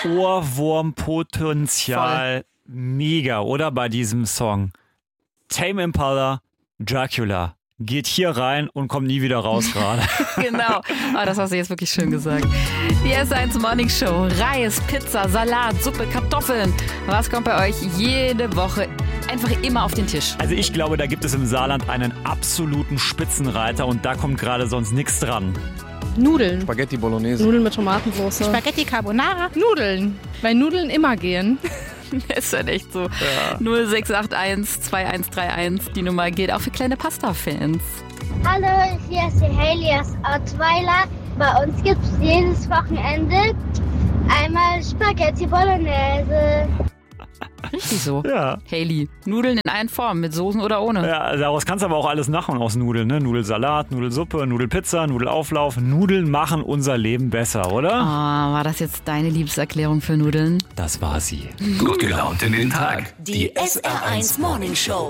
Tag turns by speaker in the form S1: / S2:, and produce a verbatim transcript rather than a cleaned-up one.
S1: Ohrwurmpotenzial mega, oder? Bei diesem Song. Tame Impala, Dracula. Geht hier rein und kommt nie wieder raus gerade.
S2: Genau. Oh, das hast du jetzt wirklich schön gesagt. Die S eins Morning Show. Reis, Pizza, Salat, Suppe, Kartoffeln. Was kommt bei euch jede Woche einfach immer auf den Tisch?
S1: Also ich glaube, da gibt es im Saarland einen absoluten Spitzenreiter und da kommt gerade sonst nichts dran.
S3: Nudeln.
S4: Spaghetti Bolognese.
S3: Nudeln mit Tomatensauce.
S5: Spaghetti Carbonara.
S3: Nudeln. Weil Nudeln immer gehen.
S2: Ist dann echt so. Ja. null sechs acht eins zwei eins drei eins. Die Nummer gilt auch für kleine Pasta-Fans.
S6: Hallo, hier ist die Hailey aus Ottweiler. Bei uns gibt es jedes Wochenende einmal Spaghetti Bolognese.
S2: Richtig so.
S1: Ja.
S2: Hailey, Nudeln in allen Formen, mit Soßen oder ohne.
S1: Ja, daraus kannst du aber auch alles machen aus Nudeln, ne? Nudelsalat, Nudelsuppe, Nudelpizza, Nudelauflauf. Nudeln machen unser Leben besser, oder?
S2: Ah, war das jetzt deine Liebeserklärung für Nudeln?
S1: Das war sie.
S7: Gut gelaunt in den Tag.
S8: Die S R eins Morning Show.